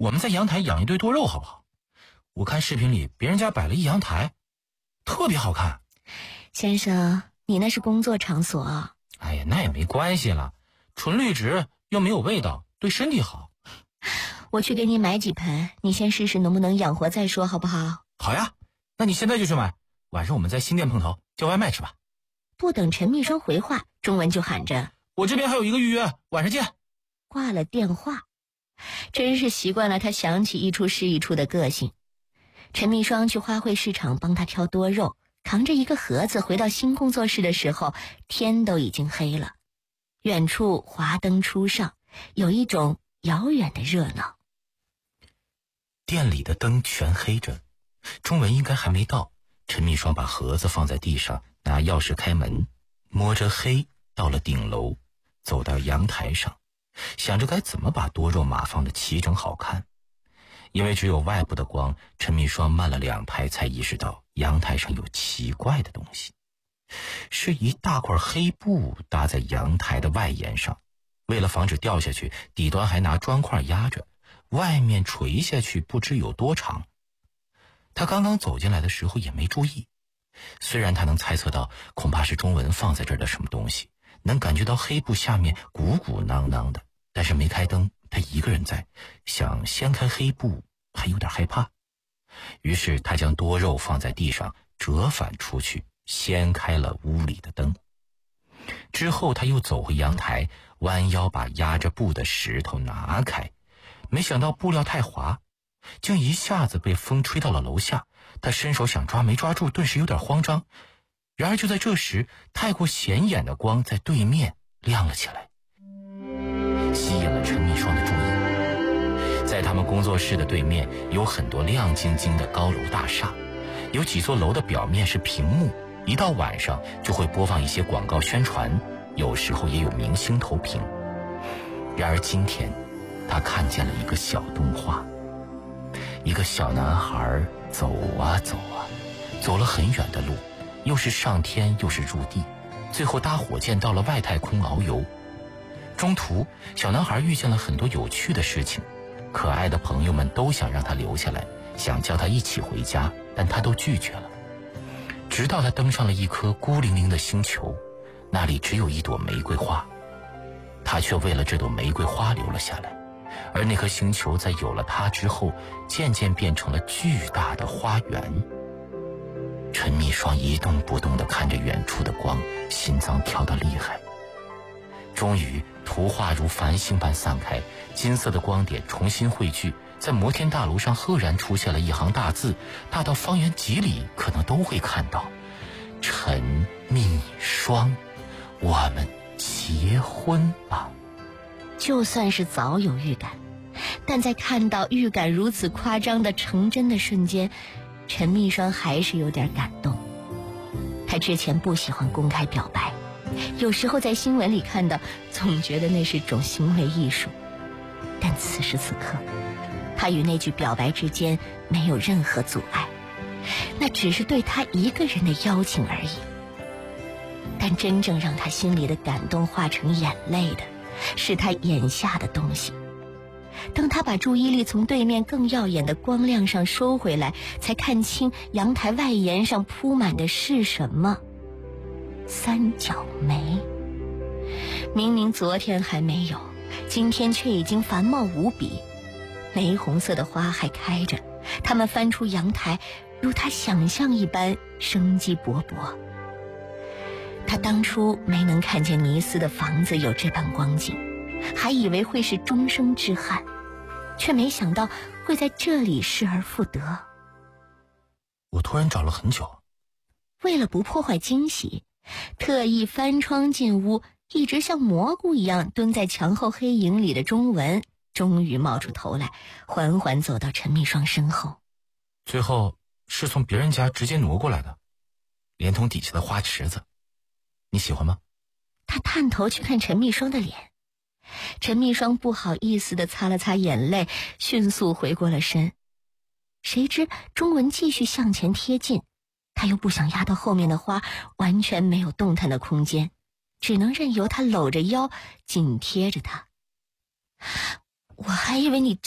我们在阳台养一堆多肉好不好？我看视频里别人家摆了一阳台，特别好看。 先生，你那是工作场所。 哎呀，那也没关系了，纯绿植又没有味道，对身体好。 我去给你买几盆，你先试试能不能养活再说好不好？ 好呀，那你现在就去买，晚上我们在新店碰头，叫外卖吃吧。 不等陈秘书回话，钟文就喊着： 我这边还有一个预约，晚上见。 挂了电话。真是习惯了他想起一处是一处的个性。陈秘双去花卉市场帮他挑多肉，扛着一个盒子回到新工作室的时候，天都已经黑了。远处华灯初上，有一种遥远的热闹。 店里的灯全黑着，钟文应该还没到。陈秘双把盒子放在地上，拿钥匙开门，摸着黑到了顶楼，走到阳台上，想着该怎么把多肉码放得齐整好看。因为只有外部的光，陈秘双慢了2拍才意识到阳台上有奇怪的东西，是一大块黑布搭在阳台的外沿上，为了防止掉下去，底端还拿砖块压着，外面垂下去不知有多长。他刚刚走进来的时候也没注意，虽然他能猜测到恐怕是钟文放在这儿的什么东西，能感觉到黑布下面鼓鼓囊囊的，但是没开灯，他一个人在，想掀开黑布还有点害怕。于是他将多肉放在地上，折返出去，掀开了屋里的灯。之后他又走回阳台，弯腰把压着布的石头拿开，没想到布料太滑，竟一下子被风吹到了楼下。他伸手想抓，没抓住，顿时有点慌张。然而就在这时，太过显眼的光在对面亮了起来，吸引了陈秘双的注意。在他们工作室的对面有很多亮晶晶的高楼大厦，有几座楼的表面是屏幕，一到晚上就会播放一些广告宣传，有时候也有明星投屏。然而今天他看见了一个小动画，一个小男孩走啊走啊，走了很远的路，又是上天又是入地，最后搭火箭到了外太空遨游。中途小男孩遇见了很多有趣的事情，可爱的朋友们都想让他留下来，想叫他一起回家，但他都拒绝了。直到他登上了一颗孤零零的星球，那里只有一朵玫瑰花，他却为了这朵玫瑰花留了下来。而那颗星球在有了他之后，渐渐变成了巨大的花园。陈秘双一动不动地看着远处的光，心脏跳得厉害。终于图画如繁星般散开，金色的光点重新汇聚，在摩天大楼上赫然出现了一行大字，大到方圆几里可能都会看到：陈秘双，我们结婚吧。 就算是早有预感，但在看到预感如此夸张的成真的瞬间，陈秘双还是有点感动。他之前不喜欢公开表白，有时候在新闻里看到，总觉得那是种行为艺术。但此时此刻，他与那句表白之间没有任何阻碍，那只是对他一个人的邀请而已。但真正让他心里的感动化成眼泪的，是他眼下的东西。当他把注意力从对面更耀眼的光亮上收回来，才看清阳台外沿上铺满的是什么。三角梅。明明昨天还没有，今天却已经繁茂无比。玫红色的花还开着，它们翻出阳台，如他想象一般生机勃勃。他当初没能看见尼斯的房子有这般光景，还以为会是终生之憾，却没想到会在这里失而复得。 我突然找了很久， 为了不破坏惊喜，特意翻窗进屋，一直像蘑菇一样蹲在墙后黑影里的钟文终于冒出头来，缓缓走到陈秘双身后。 最后是从别人家直接挪过来的，连同底下的花池子，你喜欢吗？ 他探头去看陈秘双的脸，陈秘双不好意思地擦了擦眼泪，迅速回过了身。谁知钟文继续向前贴近，他又不想压到后面的花，完全没有动弹的空间，只能任由他搂着腰紧贴着他。我还以为你